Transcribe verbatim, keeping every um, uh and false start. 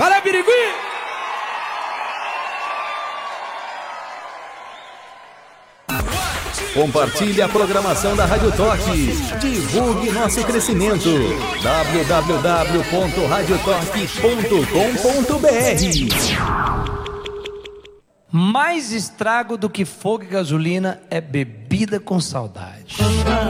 Valeu, Birigui! Compartilhe a programação da Rádio Toque. Divulgue nosso crescimento. w w w ponto rádio toque ponto com ponto b r. Mais estrago do que fogo e gasolina é bebida com saudade.